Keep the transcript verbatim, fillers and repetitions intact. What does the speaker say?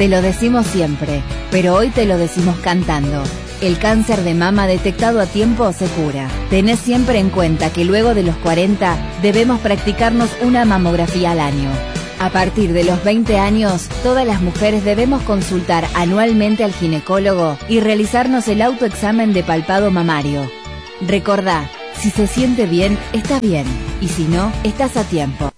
Te lo decimos siempre, pero hoy te lo decimos cantando. El cáncer de mama detectado a tiempo se cura. Tenés siempre en cuenta que luego de los cuarenta debemos practicarnos una mamografía al año. A partir de los veinte años, todas las mujeres debemos consultar anualmente al ginecólogo y realizarnos el autoexamen de palpado mamario. Recordá, si se siente bien, está bien, y si no, estás a tiempo.